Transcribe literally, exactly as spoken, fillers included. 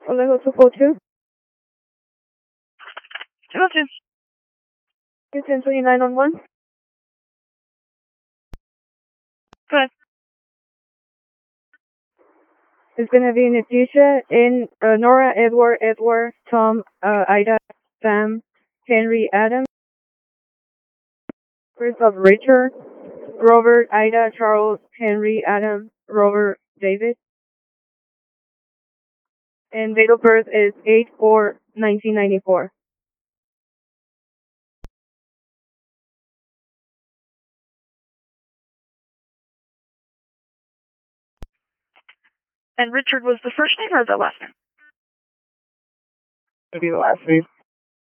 Alejo two four two. two oh two. Houston twenty-nine on one. Go ahead. It's gonna be Natisha in uh, Nora, Edward, Edward, Tom, uh, Ida, Sam, Henry, Adam, Christoph, Richard, Robert, Ida, Charles, Henry, Adam, Robert, David. And date of birth is eight four nineteen ninety-four. And Richard was the first name or the last name? It'll be the last name.